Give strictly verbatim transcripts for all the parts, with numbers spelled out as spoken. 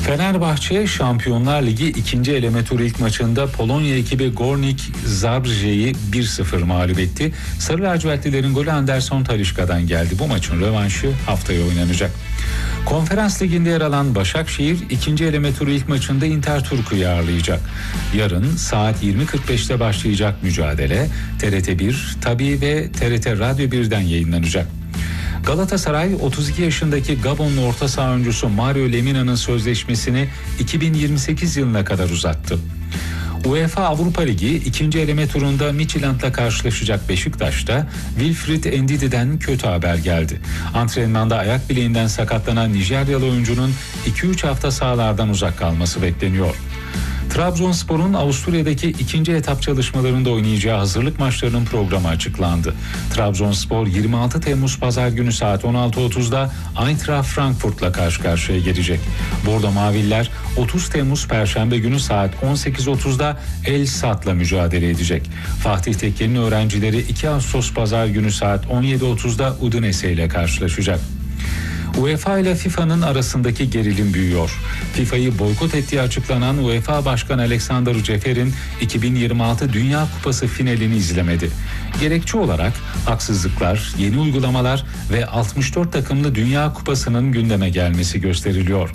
Fenerbahçe Şampiyonlar Ligi ikinci eleme turu ilk maçında Polonya ekibi Górnik Zabrze'yi bir sıfır mağlup etti. Sarı lacivertlilerin golü Anderson Talisca'dan geldi. Bu maçın rövanşı haftaya oynanacak. Konferans Ligi'nde yer alan Başakşehir ikinci eleme turu ilk maçında Inter Turku'yu ağırlayacak. Yarın saat yirmi kırk beşte başlayacak mücadele T R T bir, Tabii ve T R T Radyo bir'den yayınlanacak. Galatasaray otuz iki yaşındaki Gabonlu orta saha oyuncusu Mario Lemina'nın sözleşmesini iki bin yirmi sekiz yılına kadar uzattı. UEFA Avrupa Ligi ikinci eleme turunda Midtjylland'la karşılaşacak Beşiktaş'ta Wilfried Ndidi'den kötü haber geldi. Antrenmanda ayak bileğinden sakatlanan Nijeryalı oyuncunun iki üç hafta sahalardan uzak kalması bekleniyor. Trabzonspor'un Avusturya'daki ikinci etap çalışmalarında oynayacağı hazırlık maçlarının programı açıklandı. Trabzonspor yirmi altı Temmuz Pazar günü saat on altı otuzda Eintracht Frankfurt'la karşı karşıya gelecek. Bordo Maviller otuz Temmuz Perşembe günü saat on sekiz otuzda El Sad'la mücadele edecek. Fatih Tekke'nin öğrencileri iki Ağustos Pazar günü saat on yedi otuzda Udinese ile karşılaşacak. UEFA ile FIFA'nın arasındaki gerilim büyüyor. FIFA'yı boykot ettiği açıklanan UEFA Başkanı Alexander Cefer'in iki bin yirmi altı Dünya Kupası finalini izlemedi. Gerekçe olarak haksızlıklar, yeni uygulamalar ve altmış dört takımlı Dünya Kupası'nın gündeme gelmesi gösteriliyor.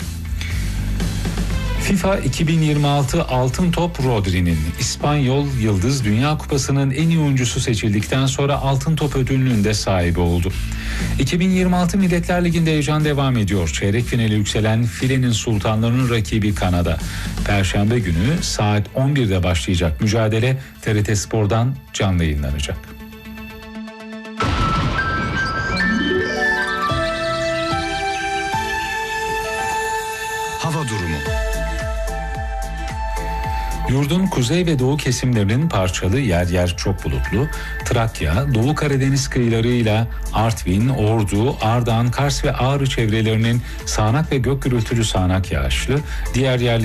FIFA iki bin yirmi altı Altın Top Rodri'nin İspanyol Yıldız Dünya Kupası'nın en iyi oyuncusu seçildikten sonra Altın Top ödülünün de sahibi oldu. iki bin yirmi altı Milletler Ligi'nde heyecan devam ediyor. Çeyrek finale yükselen Filenin Sultanları'nın rakibi Kanada. Perşembe günü saat on birde başlayacak mücadele T R T Spor'dan canlı yayınlanacak. Hava durumu. Yurdun kuzey ve doğu kesimlerinin parçalı, yer yer çok bulutlu, Trakya, Doğu Karadeniz kıyılarıyla Artvin, Ordu, Ardahan, Kars ve Ağrı çevrelerinin sağanak ve gök gürültülü sağanak yağışlı, diğer yerler